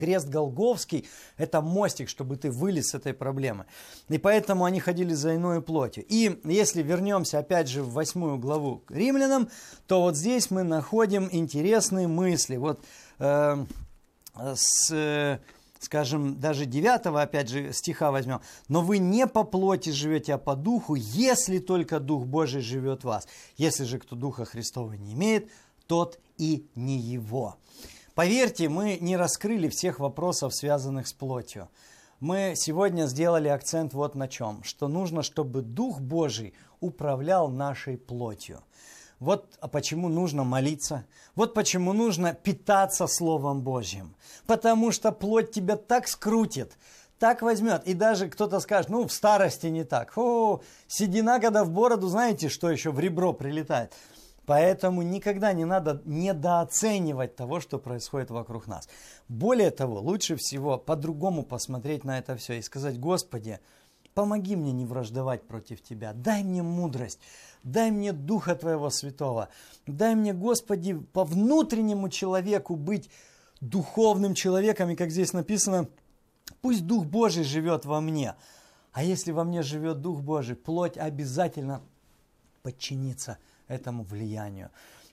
Крест Голгофский – это мостик, чтобы ты вылез с этой проблемы. И поэтому они ходили за иною плотью. И если вернемся опять же в 8 главу к Римлянам, то вот здесь мы находим интересные мысли. Вот скажем, даже 9 опять же стиха возьмем. «Но вы не по плоти живете, а по духу, если только Дух Божий живет в вас. Если же кто Духа Христова не имеет, тот и не его». Поверьте, мы не раскрыли всех вопросов, связанных с плотью. Мы сегодня сделали акцент вот на чем. Что нужно, чтобы Дух Божий управлял нашей плотью. Вот почему нужно молиться. Вот почему нужно питаться Словом Божьим. Потому что плоть тебя так скрутит, так возьмет. И даже кто-то скажет, ну в старости не так. Седина, когда в бороду, знаете, что еще в ребро прилетает. Поэтому никогда не надо недооценивать того, что происходит вокруг нас. Более того, лучше всего по-другому посмотреть на это все и сказать: Господи, помоги мне не враждовать против Тебя, дай мне мудрость, дай мне Духа Твоего Святого, дай мне, Господи, по внутреннему человеку быть духовным человеком, и как здесь написано, пусть Дух Божий живет во мне. А если во мне живет Дух Божий, плоть обязательно подчинится этому влиянию.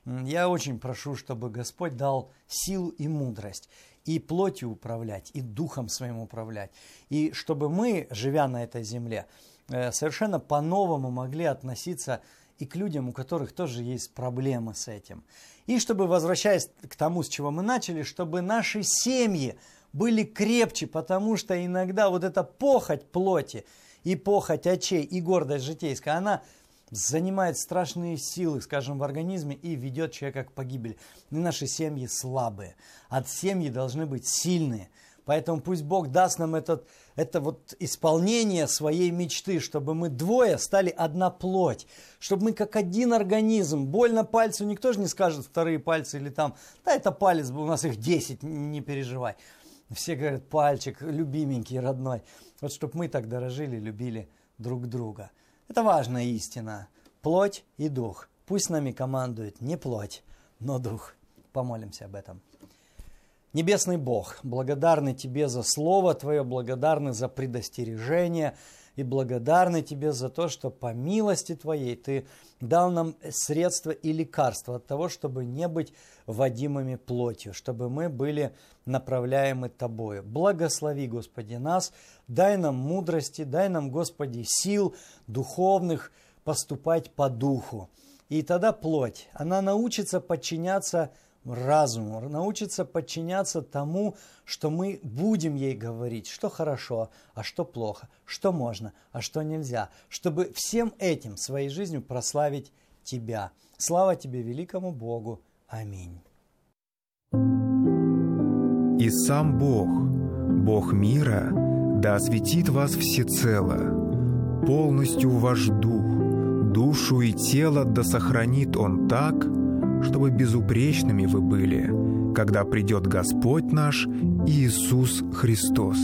Я очень прошу, чтобы Господь дал силу и мудрость и плотью управлять, и духом своим управлять. И чтобы мы, живя на этой земле, совершенно по-новому могли относиться и к людям, у которых тоже есть проблемы с этим. И чтобы, возвращаясь к тому, с чего мы начали, чтобы наши семьи были крепче, потому что иногда вот эта похоть плоти и похоть очей и гордость житейская, она занимает страшные силы, скажем, в организме и ведет человека к погибели. И наши семьи слабые. От семьи должны быть сильные. Поэтому пусть Бог даст нам это вот исполнение своей мечты, чтобы мы двое стали одна плоть, чтобы мы как один организм. Больно пальцу никто же не скажет, вторые пальцы или там, да это палец, у нас их 10, не переживай. Все говорят, пальчик, любименький, родной. Вот чтобы мы так дорожили, любили друг друга. Это важная истина. Плоть и дух. Пусть нами командует не плоть, но дух. Помолимся об этом. Небесный Бог, благодарны Тебе за Слово Твое, благодарны за предостережение и благодарны Тебе за то, что по милости Твоей Ты дал нам средства и лекарства от того, чтобы не быть водимыми плотью, чтобы мы были направляемы Тобою. Благослови, Господи, нас, дай нам мудрости, дай нам, Господи, сил духовных поступать по духу. И тогда плоть, она научится подчиняться разуму, научится подчиняться тому, что мы будем ей говорить, что хорошо, а что плохо, что можно, а что нельзя, чтобы всем этим своей жизнью прославить Тебя. Слава Тебе, великому Богу. Аминь. И сам Бог, Бог мира, да осветит вас всецело, полностью ваш дух, душу и тело да сохранит Он так, чтобы безупречными вы были, когда придет Господь наш Иисус Христос.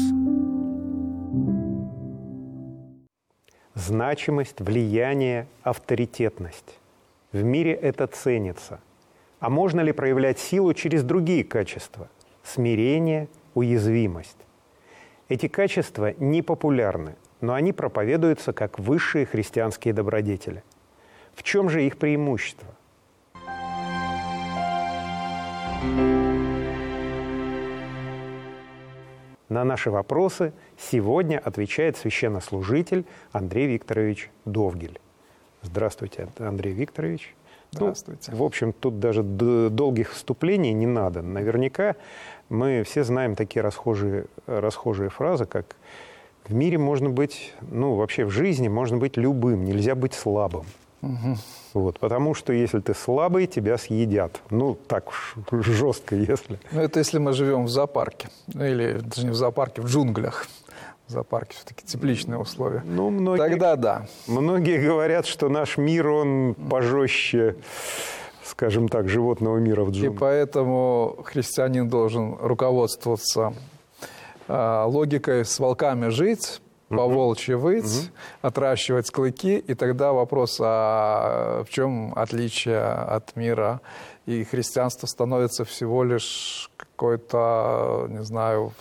Значимость, влияние, авторитетность. В мире это ценится. А можно ли проявлять силу через другие качества? Смирение, уязвимость. Эти качества не популярны, но они проповедуются как высшие христианские добродетели. В чем же их преимущество? На наши вопросы сегодня отвечает священнослужитель Андрей Викторович Довгиль. Здравствуйте, Андрей Викторович. Здравствуйте. В общем, тут даже долгих вступлений не надо. Наверняка мы все знаем такие расхожие фразы, как «в мире можно быть, вообще в жизни можно быть любым, нельзя быть слабым». Угу. Вот, потому что если ты слабый, тебя съедят. Так уж жестко, если. Это если мы живем в зоопарке. Или даже не в зоопарке, в джунглях. В зоопарке все-таки тепличные условия. Тогда да. Многие говорят, что наш мир, он пожестче, скажем так, животного мира в джунглях. И поэтому христианин должен руководствоваться логикой «с волками жить», по-волчьи выть, отращивать клыки, и тогда вопрос, в чем отличие от мира? И христианство становится всего лишь какой-то,